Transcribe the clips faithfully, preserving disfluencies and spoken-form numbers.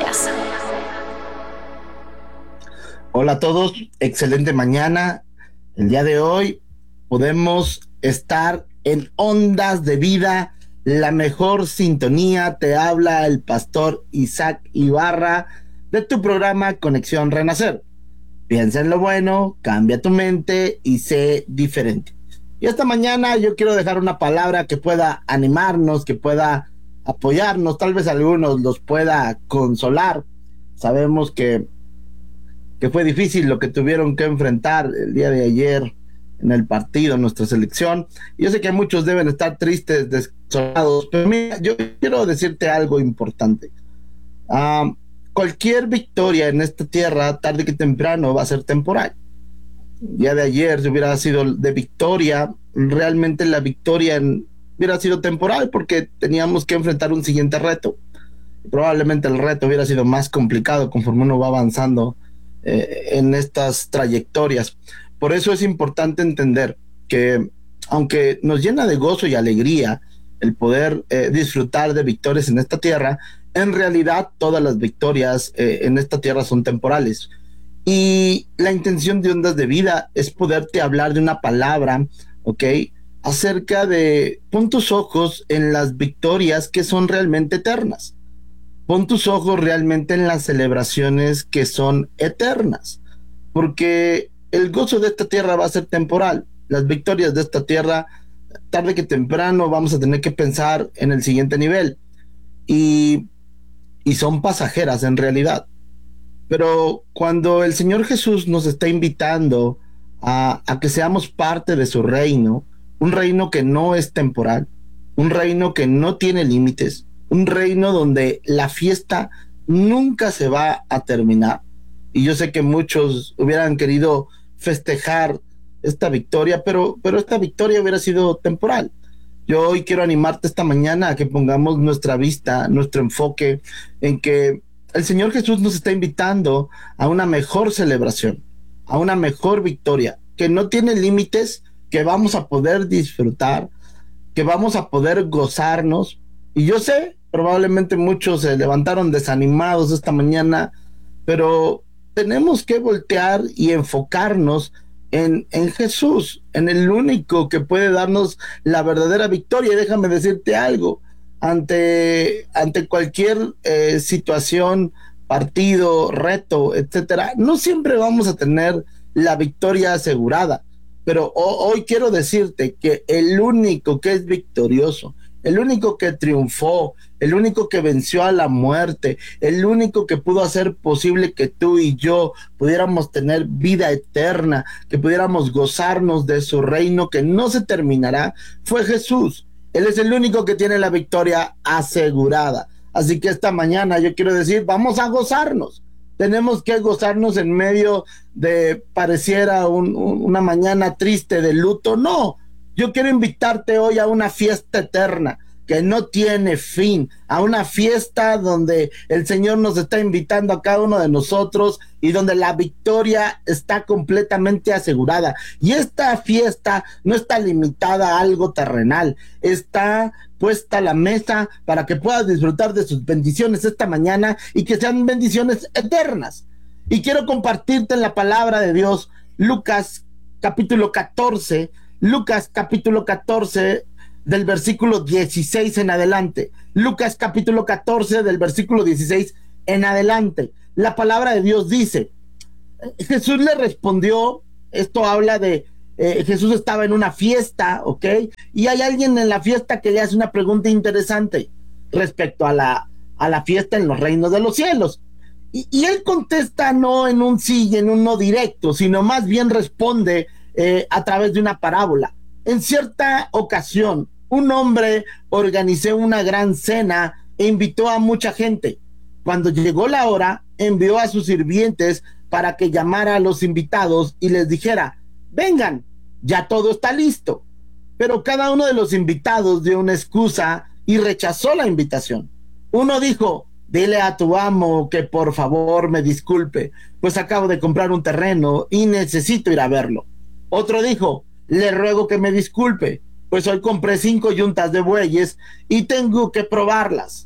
días. Hola a todos, excelente mañana. El día de hoy podemos estar en Ondas de Vida, la mejor sintonía. Te habla el pastor Isaac Ibarra de tu programa Conexión Renacer. Piensa en lo bueno, cambia tu mente y sé diferente. Y esta mañana yo quiero dejar una palabra que pueda animarnos, que pueda apoyarnos, tal vez a algunos los pueda consolar. Sabemos que, que fue difícil lo que tuvieron que enfrentar el día de ayer en el partido, nuestra selección. Yo sé que muchos deben estar tristes, desolados, pero mira, yo quiero decirte algo importante. Uh, cualquier victoria en esta tierra, tarde que temprano, va a ser temporal. El día de ayer, si hubiera sido de victoria, realmente la victoria en, hubiera sido temporal porque teníamos que enfrentar un siguiente reto. Probablemente el reto hubiera sido más complicado conforme uno va avanzando eh, en estas trayectorias. Por eso es importante entender que, aunque nos llena de gozo y alegría el poder eh, disfrutar de victorias en esta tierra, en realidad todas las victorias eh, en esta tierra son temporales. Y la intención de Ondas de Vida es poderte hablar de una palabra, ¿ok?, acerca de pon tus ojos en las victorias que son realmente eternas. Pon tus ojos realmente en las celebraciones que son eternas. Porque el gozo de esta tierra va a ser temporal. Las victorias de esta tierra, tarde que temprano, vamos a tener que pensar en el siguiente nivel. Y, y son pasajeras en realidad. Pero cuando el Señor Jesús nos está invitando a, a que seamos parte de su reino, un reino que no es temporal, un reino que no tiene límites, un reino donde la fiesta nunca se va a terminar. Y yo sé que muchos hubieran querido festejar esta victoria, pero, pero esta victoria hubiera sido temporal. Yo hoy quiero animarte esta mañana a que pongamos nuestra vista, nuestro enfoque en que el Señor Jesús nos está invitando a una mejor celebración, a una mejor victoria, que no tiene límites, que vamos a poder disfrutar, que vamos a poder gozarnos. Y yo sé, probablemente muchos se levantaron desanimados esta mañana, pero tenemos que voltear y enfocarnos en, en Jesús, en el único que puede darnos la verdadera victoria. Y déjame decirte algo. Ante, ante cualquier eh, situación, partido, reto, etcétera, no siempre vamos a tener la victoria asegurada, pero ho- hoy quiero decirte que el único que es victorioso, el único que triunfó, el único que venció a la muerte, el único que pudo hacer posible que tú y yo pudiéramos tener vida eterna, que pudiéramos gozarnos de su reino que no se terminará, fue Jesús. Él es el único que tiene la victoria asegurada. Así que esta mañana yo quiero decir, vamos a gozarnos. Tenemos que gozarnos en medio de pareciera un, un, una mañana triste de luto. No, yo quiero invitarte hoy a una fiesta eterna que no tiene fin, a una fiesta donde el Señor nos está invitando a cada uno de nosotros y donde la victoria está completamente asegurada. Y esta fiesta no está limitada a algo terrenal, está puesta a la mesa para que puedas disfrutar de sus bendiciones esta mañana y que sean bendiciones eternas. Y quiero compartirte en la palabra de Dios, Lucas capítulo catorce, Lucas capítulo catorce, del versículo dieciséis en adelante. Lucas capítulo catorce del versículo dieciséis en adelante. La palabra de Dios dice, Jesús le respondió, esto habla de eh, Jesús estaba en una fiesta, ¿ok? Y hay alguien en la fiesta que le hace una pregunta interesante respecto a la, a la fiesta en los reinos de los cielos. Y, y él contesta no en un sí y en un no directo, sino más bien responde eh, a través de una parábola. En cierta ocasión, un hombre organizó una gran cena e invitó a mucha gente. Cuando llegó la hora, envió a sus sirvientes para que llamara a los invitados y les dijera, vengan, ya todo está listo. Pero cada uno de los invitados dio una excusa y rechazó la invitación. Uno dijo, dile a tu amo que por favor me disculpe, pues acabo de comprar un terreno y necesito ir a verlo. Otro dijo, le ruego que me disculpe, pues hoy compré cinco yuntas de bueyes y tengo que probarlas.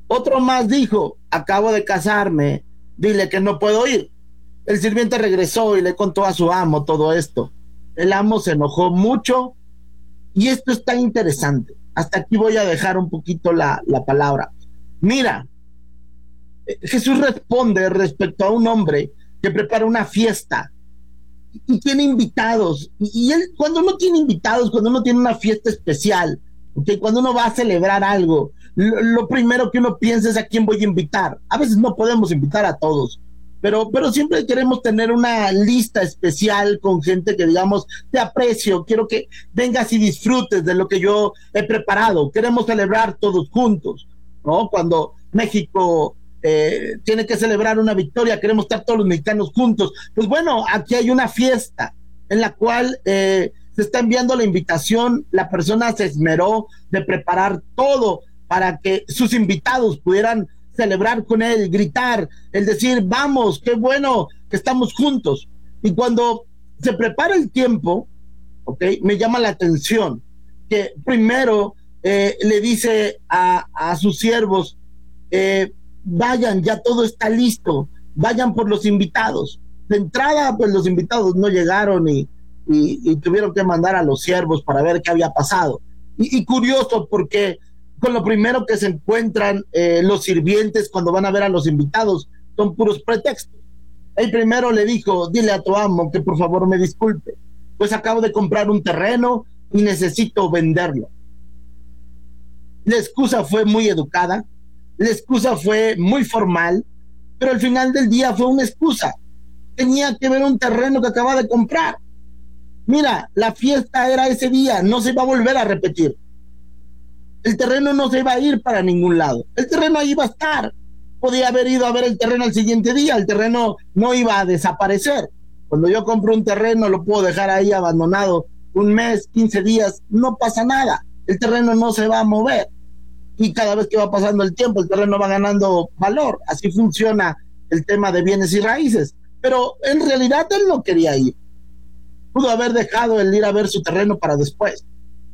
Otro más dijo, acabo de casarme, dile que no puedo ir. El sirviente regresó y le contó a su amo todo esto. El amo se enojó mucho y esto está interesante. Hasta aquí voy a dejar un poquito la, la palabra. Mira, Jesús responde respecto a un hombre que prepara una fiesta y tiene invitados. Y él, cuando uno tiene invitados, cuando uno tiene una fiesta especial, ¿okay? Cuando uno va a celebrar algo, lo, lo primero que uno piensa es a quién voy a invitar. A veces no podemos invitar a todos, pero, pero siempre queremos tener una lista especial con gente que digamos, te aprecio, quiero que vengas y disfrutes de lo que yo he preparado. Queremos celebrar todos juntos, ¿no? Cuando México eh, tiene que celebrar una victoria, queremos estar todos los mexicanos juntos. Pues bueno, aquí hay una fiesta en la cual eh, se está enviando la invitación, la persona se esmeró de preparar todo para que sus invitados pudieran celebrar con él, gritar, el decir, vamos, qué bueno que estamos juntos. Y cuando se prepara el tiempo, ¿ok? Me llama la atención que primero eh, le dice a, a sus siervos, eh, vayan, ya todo está listo, vayan por los invitados. De entrada, pues los invitados no llegaron y, y, y tuvieron que mandar a los siervos para ver qué había pasado. Y, y curioso porque con lo primero que se encuentran eh, los sirvientes cuando van a ver a los invitados son puros pretextos. El primero le dijo, dile a tu amo que por favor me disculpe, pues acabo de comprar un terreno y necesito venderlo. La excusa fue muy educada, la excusa fue muy formal, pero al final del día fue una excusa. Tenía que ver un terreno que acaba de comprar. Mira, la fiesta era ese día, no se va a volver a repetir. El terreno no se iba a ir para ningún lado. El terreno ahí iba a estar. Podía haber ido a ver el terreno al siguiente día. El terreno no iba a desaparecer. Cuando yo compro un terreno, lo puedo dejar ahí abandonado un mes, quince días. No pasa nada. El terreno no se va a mover. Y cada vez que va pasando el tiempo, el terreno va ganando valor. Así funciona el tema de bienes y raíces. Pero en realidad él no quería ir. Pudo haber dejado el ir a ver su terreno para después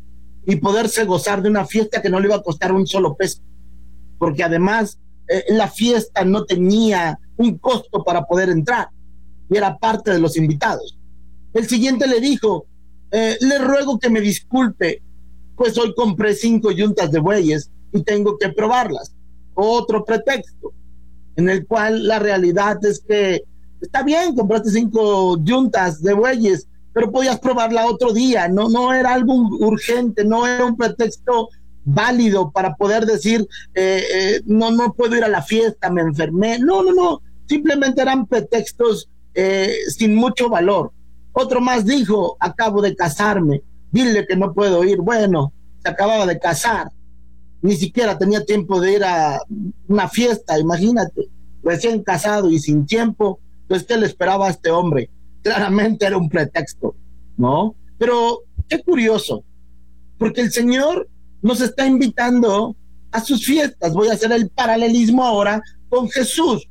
y poderse gozar de una fiesta que no le iba a costar un solo peso, porque además eh, la fiesta no tenía un costo para poder entrar y era parte de los invitados. El siguiente le dijo, eh, le ruego que me disculpe, pues hoy compré cinco yuntas de bueyes y tengo que probarlas. Otro pretexto, en el cual la realidad es que está bien, compraste cinco yuntas de bueyes, pero podías probarla otro día, no, no era algo urgente, no era un pretexto válido para poder decir, eh, eh, no, no puedo ir a la fiesta, me enfermé, no, no, no, simplemente eran pretextos eh, sin mucho valor. Otro más dijo, acabo de casarme, dile que no puedo ir. Bueno, se acababa de casar, ni siquiera tenía tiempo de ir a una fiesta, imagínate, recién casado y sin tiempo, pues ¿qué le esperaba a este hombre? Claramente era un pretexto, ¿no? Pero qué curioso, porque el Señor nos está invitando a sus fiestas. Voy a hacer el paralelismo ahora con Jesús.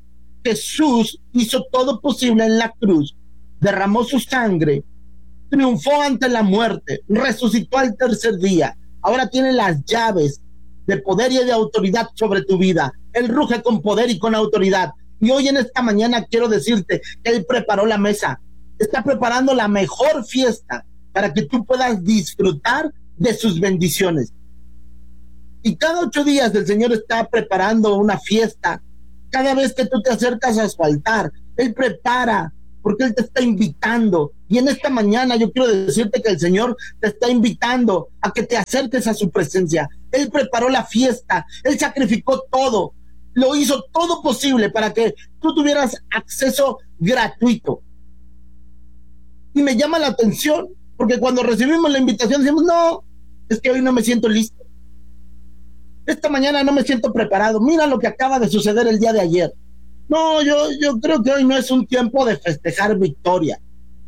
Jesús hizo todo posible en la cruz, derramó su sangre, triunfó ante la muerte, resucitó al tercer día, ahora tiene las llaves de poder y de autoridad sobre tu vida. Él ruge con poder y con autoridad. Y hoy en esta mañana quiero decirte que Él preparó la mesa, está preparando la mejor fiesta para que tú puedas disfrutar de sus bendiciones. Y cada ocho días el Señor está preparando una fiesta. Cada vez que tú te acercas a su altar, Él prepara, porque Él te está invitando. Y en esta mañana yo quiero decirte que el Señor te está invitando a que te acerques a su presencia. Él preparó la fiesta, Él sacrificó todo, lo hizo todo posible para que tú tuvieras acceso gratuito. Y me llama la atención, porque cuando recibimos la invitación decimos, no, es que hoy no me siento listo. Esta mañana no me siento preparado. Mira lo que acaba de suceder el día de ayer. No, yo, yo creo que hoy no es un tiempo de festejar victoria.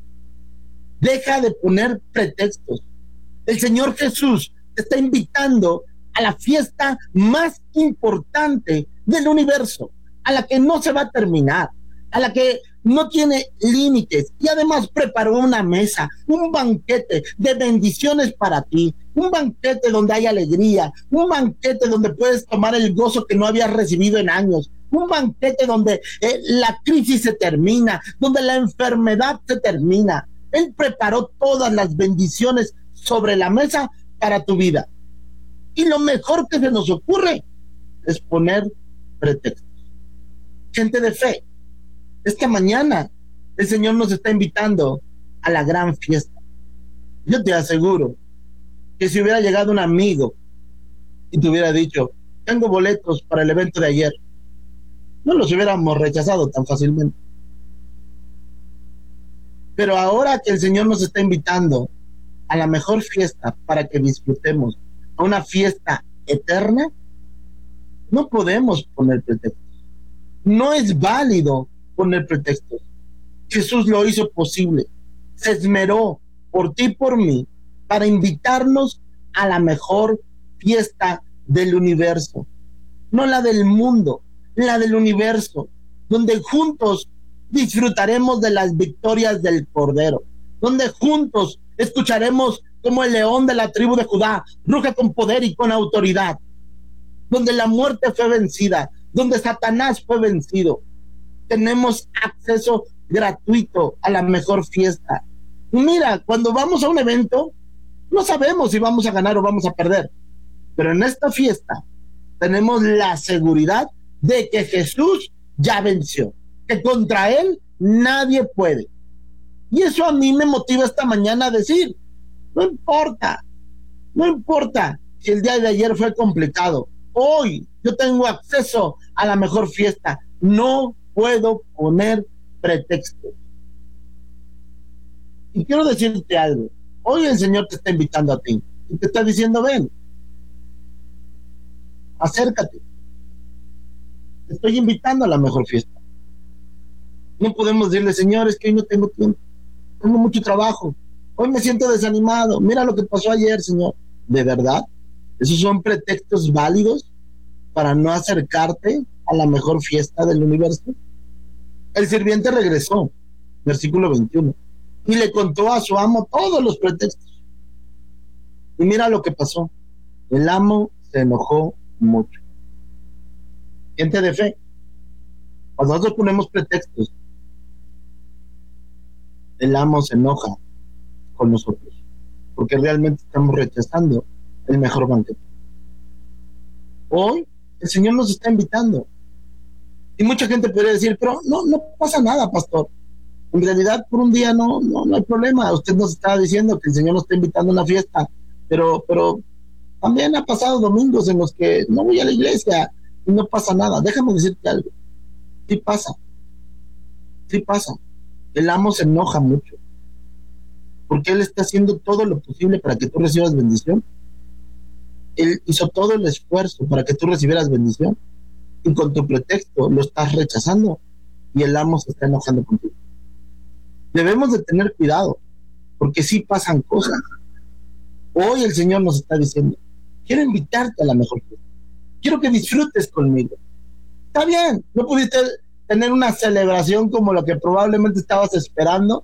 Deja de poner pretextos. El Señor Jesús te está invitando a la fiesta más importante del universo, a la que no se va a terminar, a la que no tiene límites y además preparó una mesa, un banquete de bendiciones para ti, un banquete donde hay alegría, un banquete donde puedes tomar el gozo que no habías recibido en años, un banquete donde eh, la crisis se termina, donde la enfermedad se termina. Él preparó todas las bendiciones sobre la mesa para tu vida. Y lo mejor que se nos ocurre es poner pretextos. Gente de fe, esta mañana el Señor nos está invitando a la gran fiesta. Yo te aseguro que si hubiera llegado un amigo y te hubiera dicho, tengo boletos para el evento de ayer, no los hubiéramos rechazado tan fácilmente. Pero ahora que el Señor nos está invitando a la mejor fiesta para que disfrutemos, a una fiesta eterna, no podemos poner pretextos. No es válido poner pretextos. Jesús lo hizo posible. Se esmeró por ti y por mí para invitarnos a la mejor fiesta del universo. No la del mundo, la del universo, donde juntos disfrutaremos de las victorias del Cordero, donde juntos escucharemos como el león de la tribu de Judá ruge con poder y con autoridad, donde la muerte fue vencida, donde Satanás fue vencido. Tenemos acceso gratuito a la mejor fiesta. Y mira, cuando vamos a un evento, no sabemos si vamos a ganar o vamos a perder, pero en esta fiesta tenemos la seguridad de que Jesús ya venció, que contra él nadie puede. Y eso a mí me motiva esta mañana a decir, no importa, no importa si el día de ayer fue complicado, hoy yo tengo acceso a la mejor fiesta, no puedo poner pretextos. Y quiero decirte algo, hoy el Señor te está invitando a ti, y te está diciendo, ven, acércate, te estoy invitando a la mejor fiesta. No podemos decirle, Señor, es que hoy no tengo tiempo, tengo mucho trabajo, hoy me siento desanimado, mira lo que pasó ayer, Señor. ¿De verdad? ¿Esos son pretextos válidos para no acercarte a la mejor fiesta del universo? El sirviente regresó, versículo veintiuno, y le contó a su amo todos los pretextos. Y mira lo que pasó. El amo se enojó mucho. Gente de fe, cuando nosotros ponemos pretextos, el amo se enoja con nosotros, porque realmente estamos rechazando el mejor banquete. Hoy el Señor nos está invitando. Y mucha gente podría decir, pero no, no pasa nada, pastor. En realidad, por un día no, no, no hay problema. Usted nos está diciendo que el Señor nos está invitando a una fiesta, pero, pero también ha pasado domingos en los que no voy a la iglesia y no pasa nada. Déjame decirte algo. Sí pasa. Sí pasa. El amo se enoja mucho, porque él está haciendo todo lo posible para que tú recibas bendición. Él hizo todo el esfuerzo para que tú recibieras bendición, y con tu pretexto lo estás rechazando, y el amo se está enojando contigo. Debemos de tener cuidado, porque sí pasan cosas. Hoy el Señor nos está diciendo, quiero invitarte a la mejor fiesta, quiero que disfrutes conmigo. Está bien, no pudiste tener una celebración como lo que probablemente estabas esperando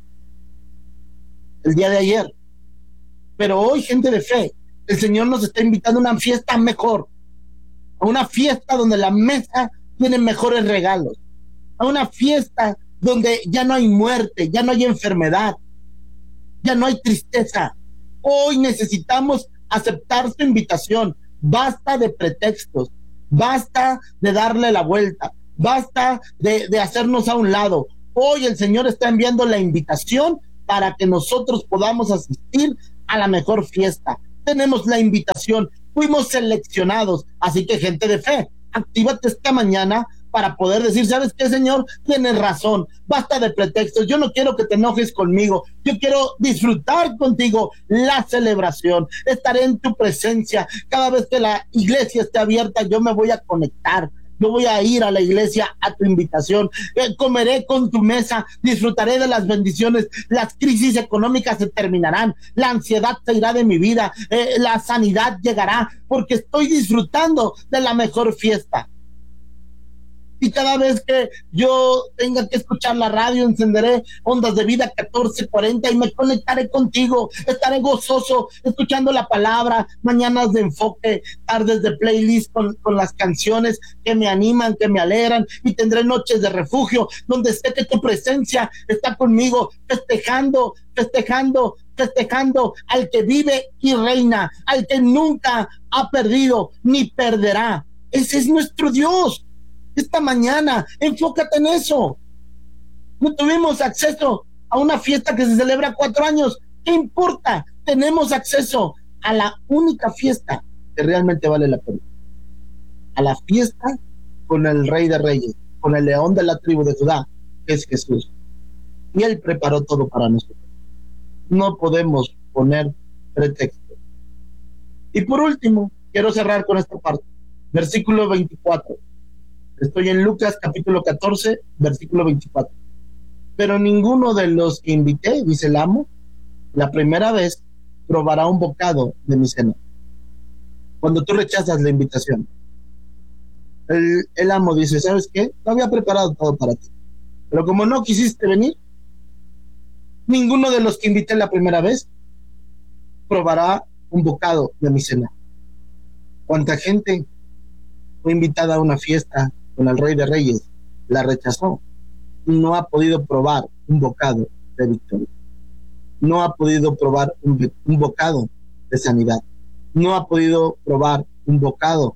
el día de ayer, pero hoy, gente de fe, el Señor nos está invitando a una fiesta mejor, a una fiesta donde la mesa tiene mejores regalos, a una fiesta donde ya no hay muerte, ya no hay enfermedad, ya no hay tristeza. Hoy necesitamos aceptar su invitación. Basta de pretextos, basta de darle la vuelta, basta de, de hacernos a un lado. Hoy el Señor está enviando la invitación para que nosotros podamos asistir a la mejor fiesta. Tenemos la invitación, fuimos seleccionados, así que gente de fe, actívate esta mañana para poder decir, ¿sabes qué, Señor? Tienes razón, basta de pretextos, yo no quiero que te enojes conmigo, yo quiero disfrutar contigo la celebración, estaré en tu presencia, cada vez que la iglesia esté abierta, yo me voy a conectar, yo voy a ir a la iglesia a tu invitación, eh, comeré con tu mesa, disfrutaré de las bendiciones, las crisis económicas se terminarán, la ansiedad se irá de mi vida, eh, la sanidad llegará, porque estoy disfrutando de la mejor fiesta. Y cada vez que yo tenga que escuchar la radio, encenderé Ondas de Vida catorce cuarenta y me conectaré contigo. Estaré gozoso escuchando la palabra, mañanas de enfoque, tardes de playlist con, con las canciones que me animan, que me alegran, y tendré noches de refugio donde sé que tu presencia está conmigo, festejando, festejando, festejando al que vive y reina, al que nunca ha perdido ni perderá. Ese es nuestro Dios. Esta mañana, enfócate en eso. No tuvimos acceso a una fiesta que se celebra cuatro años. ¿Qué importa? Tenemos acceso a la única fiesta que realmente vale la pena. A la fiesta con el Rey de Reyes, con el León de la tribu de Judá, que es Jesús. Y Él preparó todo para nosotros. No podemos poner pretexto. Y por último, quiero cerrar con esta parte. Versículo veinticuatro. Estoy en Lucas capítulo catorce, versículo veinticuatro. Pero ninguno de los que invité, dice el amo, la primera vez probará un bocado de mi cena. Cuando tú rechazas la invitación, el, el amo dice, ¿sabes qué? No había preparado todo para ti. Pero como no quisiste venir, ninguno de los que invité la primera vez probará un bocado de mi cena. ¿Cuánta gente fue invitada a una fiesta con el Rey de Reyes, la rechazó, no ha podido probar un bocado de victoria, no ha podido probar un, un bocado de sanidad, no ha podido probar un bocado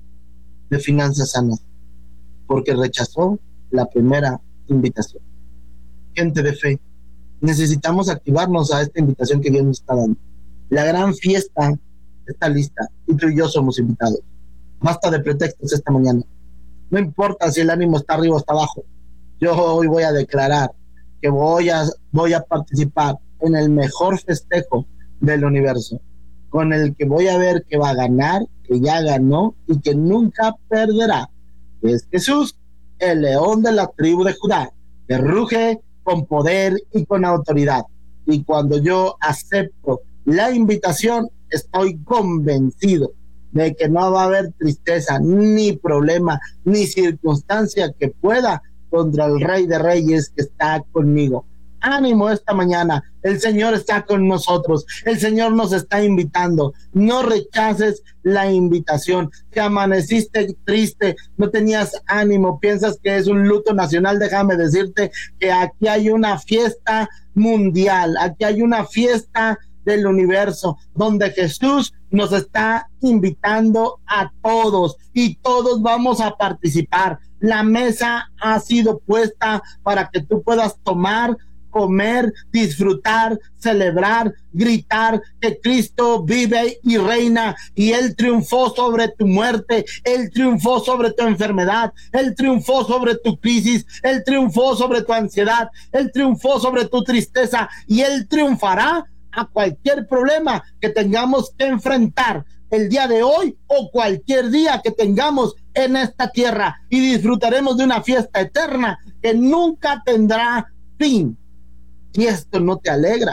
de finanzas sanas, porque rechazó la primera invitación? Gente de fe, necesitamos activarnos a esta invitación que Dios nos está dando. La gran fiesta está lista y tú y yo somos invitados. Basta de pretextos esta mañana. No importa si el ánimo está arriba o está abajo. Yo hoy voy a declarar que voy a, voy a participar en el mejor festejo del universo, con el que voy a ver que va a ganar, que ya ganó y que nunca perderá. Es Jesús, el León de la tribu de Judá, que ruge con poder y con autoridad. Y cuando yo acepto la invitación, estoy convencido de que no va a haber tristeza, ni problema, ni circunstancia que pueda contra el Rey de Reyes que está conmigo. Ánimo esta mañana, el Señor está con nosotros, el Señor nos está invitando. No rechaces la invitación. Que amaneciste triste, no tenías ánimo, piensas que es un luto nacional, déjame decirte que aquí hay una fiesta mundial, aquí hay una fiesta del universo, donde Jesús nos está invitando a todos y todos vamos a participar. La mesa ha sido puesta para que tú puedas tomar, comer, disfrutar, celebrar, gritar que Cristo vive y reina, y Él triunfó sobre tu muerte, Él triunfó sobre tu enfermedad, Él triunfó sobre tu crisis, Él triunfó sobre tu ansiedad, Él triunfó sobre tu tristeza, y Él triunfará a cualquier problema que tengamos que enfrentar el día de hoy o cualquier día que tengamos en esta tierra, y disfrutaremos de una fiesta eterna que nunca tendrá fin. Si esto no te alegra,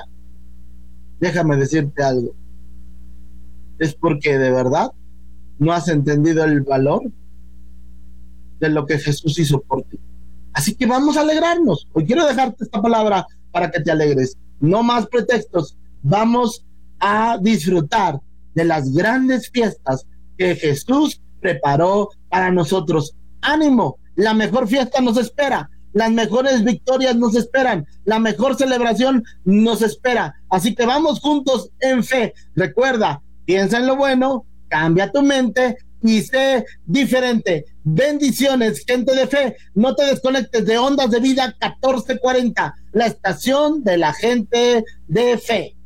déjame decirte algo, es porque de verdad no has entendido el valor de lo que Jesús hizo por ti. Así que vamos a alegrarnos. Hoy quiero dejarte esta palabra para que te alegres. No más pretextos. Vamos a disfrutar de las grandes fiestas que Jesús preparó para nosotros. ¡Ánimo! La mejor fiesta nos espera. Las mejores victorias nos esperan. La mejor celebración nos espera. Así que vamos juntos en fe. Recuerda, piensa en lo bueno, cambia tu mente y sé diferente. Bendiciones, gente de fe. No te desconectes de Ondas de Vida catorce cuarenta, la estación de la gente de fe.